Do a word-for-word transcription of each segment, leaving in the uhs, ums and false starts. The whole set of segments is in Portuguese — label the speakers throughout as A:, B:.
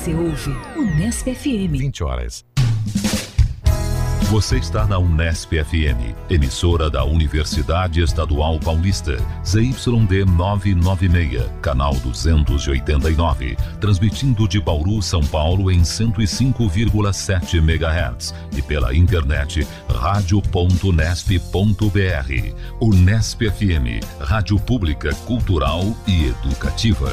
A: Você ouve Unesp F M.
B: vinte horas. Você está na Unesp F M, emissora da Universidade Estadual Paulista, Z Y D novecentos e noventa e seis, canal duzentos e oitenta e nove, transmitindo de Bauru, São Paulo em cento e cinco vírgula sete megahertz e pela internet rádio ponto unesp ponto br. Unesp F M, rádio pública, cultural e educativa.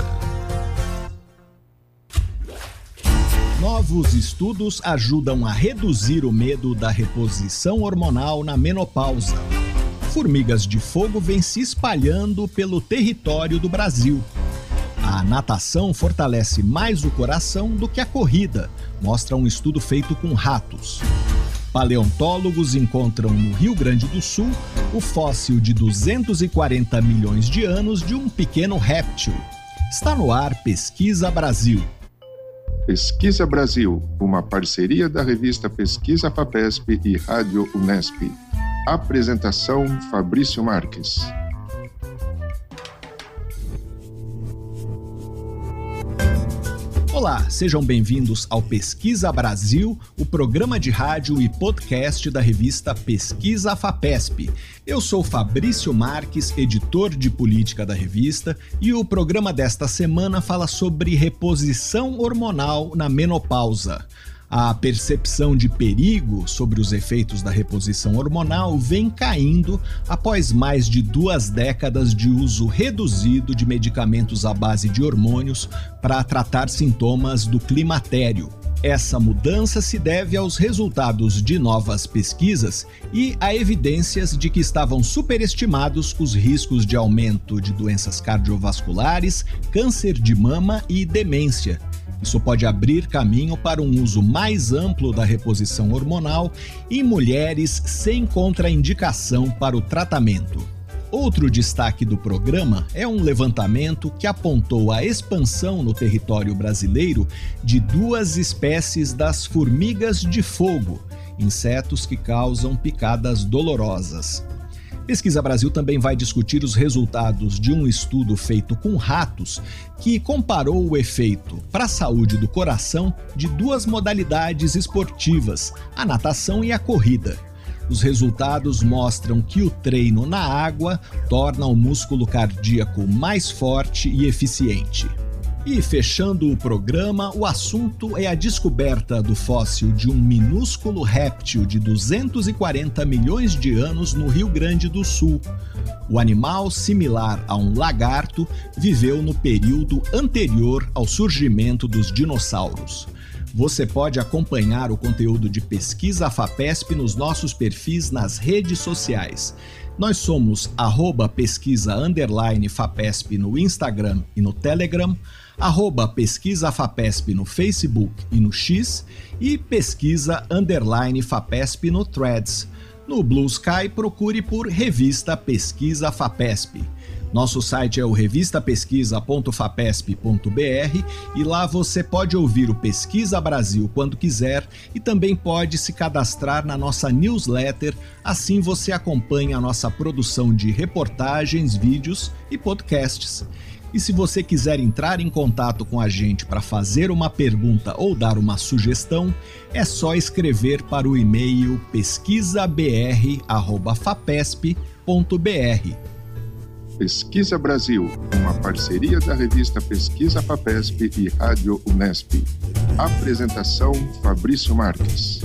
C: Novos estudos ajudam a reduzir o medo da reposição hormonal na menopausa. Formigas de fogo vêm se espalhando pelo território do Brasil. A natação fortalece mais o coração do que a corrida, mostra um estudo feito com ratos. Paleontólogos encontram no Rio Grande do Sul o fóssil de duzentos e quarenta milhões de anos de um pequeno réptil. Está no ar Pesquisa Brasil.
D: Pesquisa Brasil, uma parceria da revista Pesquisa FAPESP e Rádio Unesp. Apresentação Fabrício Marques.
C: Olá, sejam bem-vindos ao Pesquisa Brasil, o programa de rádio e podcast da revista Pesquisa FAPESP. Eu sou Fabrício Marques, editor de política da revista, e o programa desta semana fala sobre reposição hormonal na menopausa. A percepção de perigo sobre os efeitos da reposição hormonal vem caindo após mais de duas décadas de uso reduzido de medicamentos à base de hormônios para tratar sintomas do climatério. Essa mudança se deve aos resultados de novas pesquisas e a evidências de que estavam superestimados os riscos de aumento de doenças cardiovasculares, câncer de mama e demência. Isso pode abrir caminho para um uso mais amplo da reposição hormonal em mulheres sem contraindicação para o tratamento. Outro destaque do programa é um levantamento que apontou a expansão no território brasileiro de duas espécies das formigas de fogo, insetos que causam picadas dolorosas. Pesquisa Brasil também vai discutir os resultados de um estudo feito com ratos que comparou o efeito para a saúde do coração de duas modalidades esportivas, a natação e a corrida. Os resultados mostram que o treino na água torna o músculo cardíaco mais forte e eficiente. E fechando o programa, o assunto é a descoberta do fóssil de um minúsculo réptil de duzentos e quarenta milhões de anos no Rio Grande do Sul. O animal, similar a um lagarto, viveu no período anterior ao surgimento dos dinossauros. Você pode acompanhar o conteúdo de Pesquisa FAPESP nos nossos perfis nas redes sociais. Nós somos arroba pesquisa underline FAPESP no Instagram e no Telegram, arroba pesquisa FAPESP no Facebook e no X e pesquisa underline FAPESP no Threads. No Blue Sky, procure por Revista Pesquisa FAPESP. Nosso site é o revista pesquisa ponto fapesp ponto br e lá você pode ouvir o Pesquisa Brasil quando quiser e também pode se cadastrar na nossa newsletter, assim você acompanha a nossa produção de reportagens, vídeos e podcasts. E se você quiser entrar em contato com a gente para fazer uma pergunta ou dar uma sugestão, é só escrever para o e-mail pesquisabr arroba fapesp ponto br.
D: Pesquisa Brasil, uma parceria da revista Pesquisa FAPESP e Rádio Unesp. Apresentação Fabrício Marques.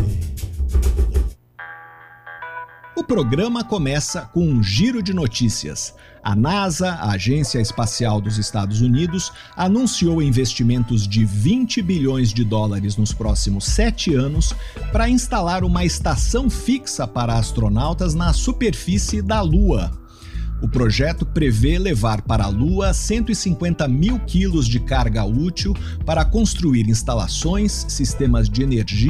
C: O programa começa com um giro de notícias. A NASA, a Agência Espacial dos Estados Unidos, anunciou investimentos de vinte bilhões de dólares nos próximos sete anos para instalar uma estação fixa para astronautas na superfície da Lua. O projeto prevê levar para a Lua cento e cinquenta mil quilos de carga útil para construir instalações, sistemas de energia